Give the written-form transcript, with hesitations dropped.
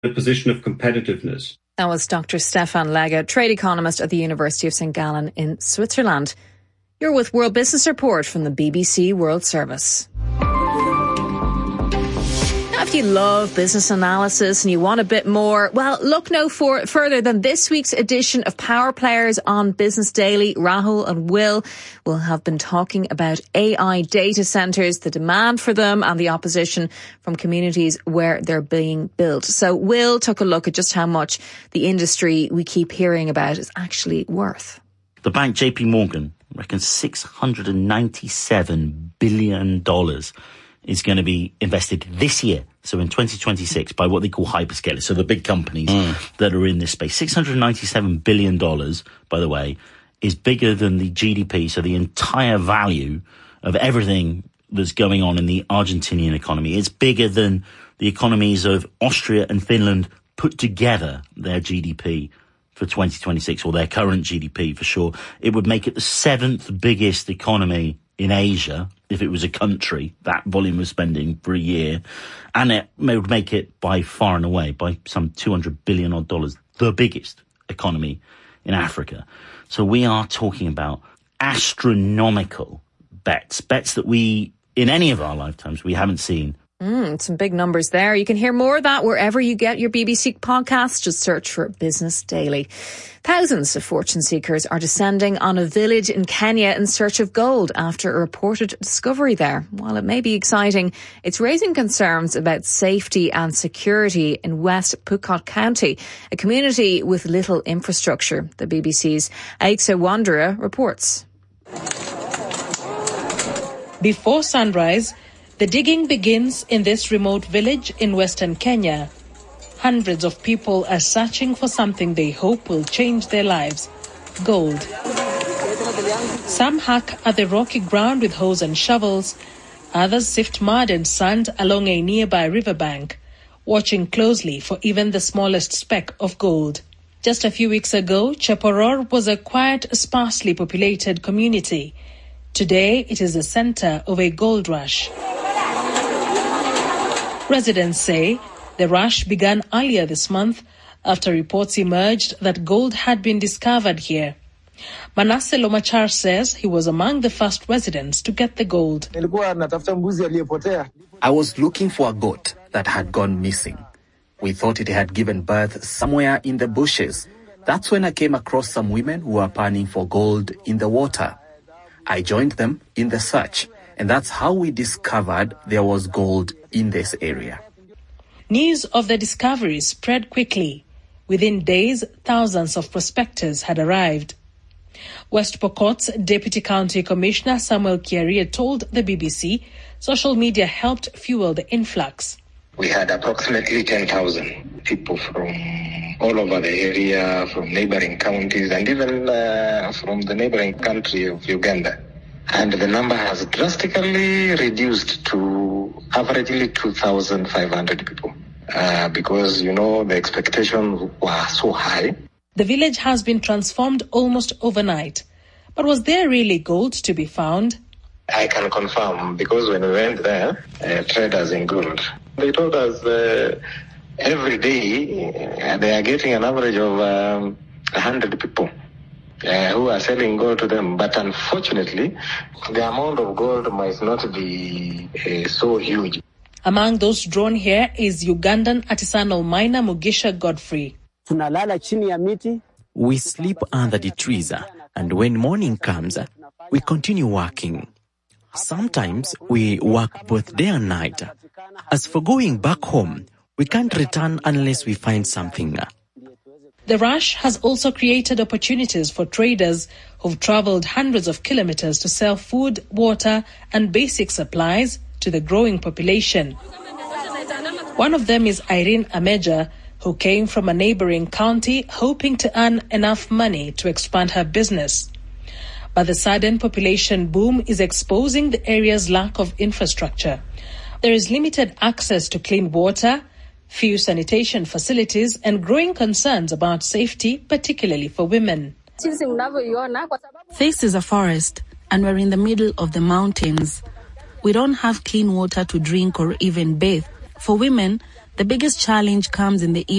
a position of competitiveness. That was Dr. Stefan Lega, trade economist at the University of St. Gallen in Switzerland. You're with World Business Report from the BBC World Service. If you love business analysis and you want a bit more, well, look no further than this week's edition of Power Players on Business Daily. Rahul and Will have been talking about AI data centres, the demand for them and the opposition from communities where they're being built. So Will took a look at just how much the industry we keep hearing about is actually worth. The bank JP Morgan reckons $697 billion is going to be invested this year, so in 2026, by what they call hyperscalers, so the big companies that are in this space. $697 billion, by the way, is bigger than the GDP, so the entire value of everything that's going on in the Argentinian economy. It's bigger than the economies of Austria and Finland put together, their GDP for 2026, or their current GDP for sure. It would make it the 7th biggest economy in Asia, if it was a country, that volume of spending for a year. And it would make it by far and away, by some $200 billion odd, the biggest economy in Africa. So we are talking about astronomical bets that we, in any of our lifetimes, we haven't seen. Some big numbers there. You can hear more of that wherever you get your BBC podcasts. Just search for Business Daily. Thousands of fortune seekers are descending on a village in Kenya in search of gold after a reported discovery there. While it may be exciting, it's raising concerns about safety and security in West Pokot County, a community with little infrastructure. The BBC's Aixa Wanderer reports. Before sunrise, the digging begins in this remote village in western Kenya. Hundreds of people are searching for something they hope will change their lives: gold. Some hack at the rocky ground with hoes and shovels. Others sift mud and sand along a nearby riverbank, watching closely for even the smallest speck of gold. Just a few weeks ago, Chaporor was a quiet, sparsely populated community. Today, it is the center of a gold rush. Residents say the rush began earlier this month after reports emerged that gold had been discovered here. Manasseh Lomachar says he was among the first residents to get the gold. I was looking for a goat that had gone missing. We thought it had given birth somewhere in the bushes. That's when I came across some women who were panning for gold in the water. I joined them in the search, and that's how we discovered there was gold in this area. News of the discovery spread quickly. Within days, thousands of prospectors had arrived. West Pokot's Deputy County Commissioner Samuel Kiarie told the BBC social media helped fuel the influx. We had approximately 10,000 people from all over the area, from neighboring counties, and even from the neighboring country of Uganda. And the number has drastically reduced to averagely 2,500 people because, the expectations were so high. The village has been transformed almost overnight. But was there really gold to be found? I can confirm, because when we went there, traders in gold, they told us every day they are getting an average of 100 people who are selling gold to them. But unfortunately, the amount of gold might not be so huge. Among those drawn here is Ugandan artisanal miner Mugisha Godfrey. We sleep under the trees, and when morning comes, we continue working. Sometimes we work both day and night. As for going back home, we can't return unless we find something. The rush has also created opportunities for traders who've traveled hundreds of kilometers to sell food, water, and basic supplies to the growing population. One of them is Irene Ameja, who came from a neighboring county hoping to earn enough money to expand her business. But the sudden population boom is exposing the area's lack of infrastructure. There is limited access to clean water, few sanitation facilities, and growing concerns about safety, particularly for women. This is a forest, and we're in the middle of the mountains. We don't have clean water to drink or even bathe. For women, The biggest challenge comes in the evening.